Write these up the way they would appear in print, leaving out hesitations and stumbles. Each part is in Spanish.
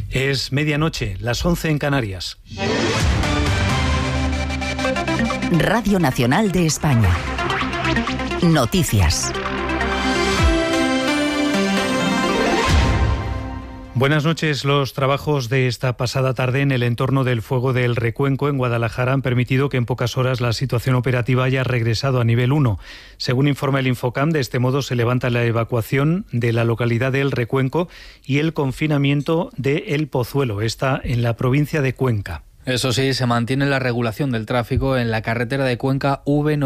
Es medianoche, las 11 en Canarias. Radio Nacional de España. Noticias. Buenas noches. Los trabajos de esta pasada tarde en el entorno del fuego del Recuenco en Guadalajara han permitido que en pocas horas la situación operativa haya regresado a nivel 1. Según informa el Infocam, de este modo se levanta la evacuación de la localidad del Recuenco y el confinamiento de El Pozuelo, esta en la provincia de Cuenca. Eso sí, se mantiene la regulación del tráfico en la carretera de Cuenca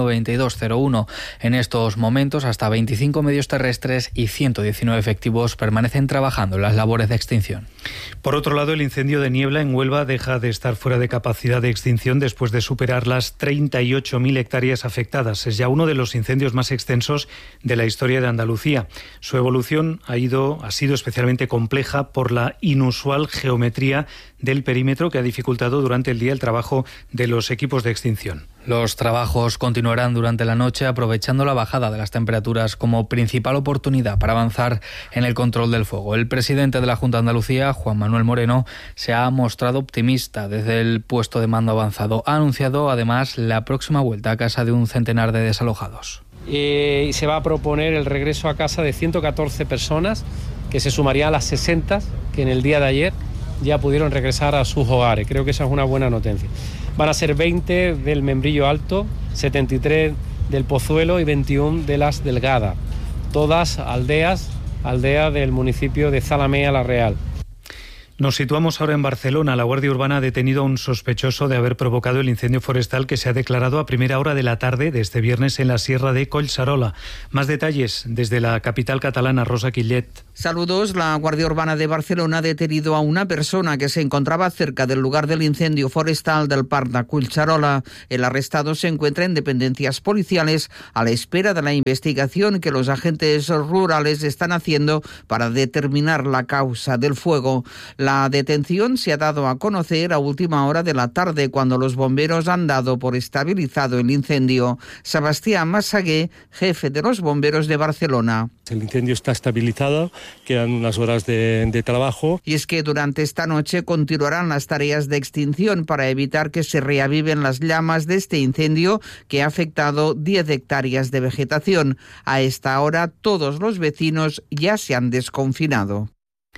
V9201. En estos momentos, hasta 25 medios terrestres y 119 efectivos permanecen trabajando en las labores de extinción. Por otro lado, el incendio de Niebla en Huelva deja de estar fuera de capacidad de extinción después de superar las 38.000 hectáreas afectadas. Es ya uno de los incendios más extensos de la historia de Andalucía. Su evolución ha sido especialmente compleja por la inusual geometría del perímetro que ha dificultado durante el día el trabajo de los equipos de extinción. Los trabajos continuarán durante la noche, aprovechando la bajada de las temperaturas como principal oportunidad para avanzar en el control del fuego. El presidente de la Junta de Andalucía, Juan Manuel Moreno, se ha mostrado optimista desde el puesto de mando avanzado. Ha anunciado además la próxima vuelta a casa de un centenar de desalojados. Se va a proponer el regreso a casa de 114 personas, que se sumarían a las 60 que en el día de ayer ya pudieron regresar a sus hogares. Creo que esa es una buena noticia. Van a ser 20 del Membrillo Alto, 73 del Pozuelo y 21 de Las Delgadas. Todas aldeas del municipio de Zalamea la Real. Nos situamos ahora en Barcelona. La Guardia Urbana ha detenido a un sospechoso de haber provocado el incendio forestal que se ha declarado a primera hora de la tarde de este viernes en la Sierra de Collserola. Más detalles desde la capital catalana, Rosa Quillet. Saludos. La Guardia Urbana de Barcelona ha detenido a una persona que se encontraba cerca del lugar del incendio forestal del Parc de Collserola. El arrestado se encuentra en dependencias policiales a la espera de la investigación que los agentes rurales están haciendo para determinar la causa del fuego. La detención se ha dado a conocer a última hora de la tarde, cuando los bomberos han dado por estabilizado el incendio. Sebastián Massagué, jefe de los bomberos de Barcelona. El incendio está estabilizado, quedan unas horas de trabajo. Y es que durante esta noche continuarán las tareas de extinción para evitar que se reaviven las llamas de este incendio que ha afectado 10 hectáreas de vegetación. A esta hora todos los vecinos ya se han desconfinado.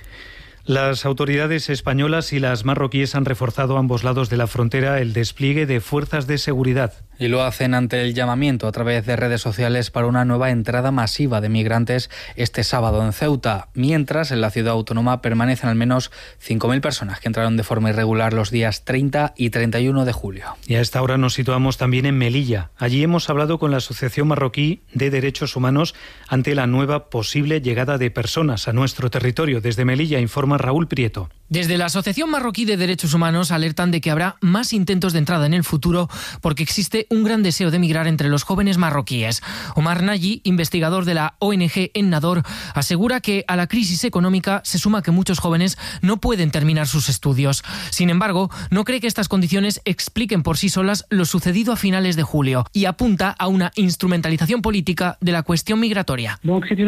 Las autoridades españolas y las marroquíes han reforzado a ambos lados de la frontera el despliegue de fuerzas de seguridad. Y lo hacen ante el llamamiento a través de redes sociales para una nueva entrada masiva de migrantes este sábado en Ceuta, mientras en la ciudad autónoma permanecen al menos 5.000 personas que entraron de forma irregular los días 30 y 31 de julio. Y a esta hora nos situamos también en Melilla. Allí hemos hablado con la Asociación Marroquí de Derechos Humanos ante la nueva posible llegada de personas a nuestro territorio. Desde Melilla informa Raúl Prieto. Desde la Asociación Marroquí de Derechos Humanos alertan de que habrá más intentos de entrada en el futuro porque existe un gran deseo de emigrar entre los jóvenes marroquíes. Omar Nagy, investigador de la ONG Ennador, asegura que a la crisis económica se suma que muchos jóvenes no pueden terminar sus estudios. Sin embargo, no cree que estas condiciones expliquen por sí solas lo sucedido a finales de julio y apunta a una instrumentalización política de la cuestión migratoria.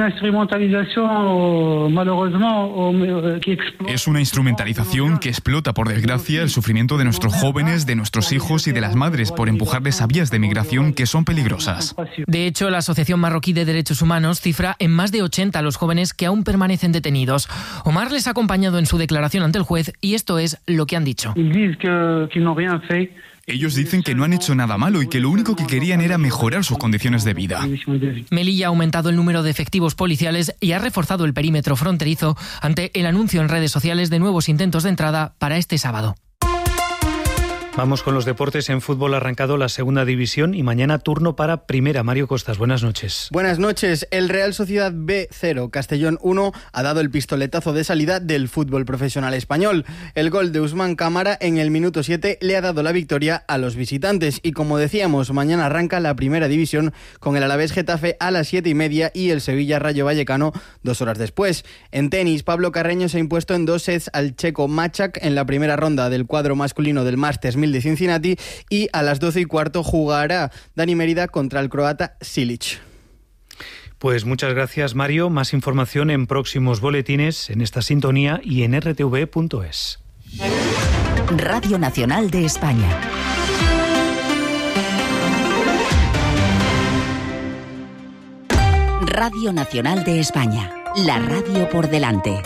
Es una instrumentalización que explota, por desgracia, el sufrimiento de nuestros jóvenes, de nuestros hijos y de las madres por empujarles a vías de migración que son peligrosas. De hecho, la Asociación Marroquí de Derechos Humanos cifra en más de 80 a los jóvenes que aún permanecen detenidos. Omar les ha acompañado en su declaración ante el juez y esto es lo que han dicho. Ellos dicen que no han hecho nada malo y que lo único que querían era mejorar sus condiciones de vida. Melilla ha aumentado el número de efectivos policiales y ha reforzado el perímetro fronterizo ante el anuncio en redes sociales de nuevos intentos de entrada para este sábado. Vamos con los deportes. En fútbol ha arrancado la segunda división y mañana turno para primera. Mario Costas, buenas noches. Buenas noches. El Real Sociedad B0, Castellón 1 ha dado el pistoletazo de salida del fútbol profesional español. El gol de Usman Cámara en el minuto 7 le ha dado la victoria a los visitantes. Y como decíamos, mañana arranca la primera división con el Alavés Getafe a las 7:30 y el Sevilla Rayo Vallecano 2 horas después. En tenis, Pablo Carreño se ha impuesto en 2 sets al checo Machak en la primera ronda del cuadro masculino del Masters 1000 de Cincinnati, y a las 12:15 jugará Dani Mérida contra el croata Silic. Pues muchas gracias, Mario. Más información en próximos boletines, en esta sintonía y en rtv.es. Radio Nacional de España. Radio Nacional de España. La radio por delante.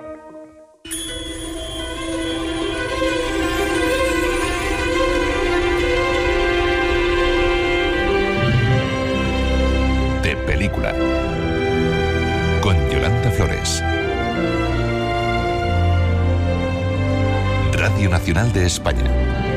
De película. Con Yolanda Flores. Radio Nacional de España.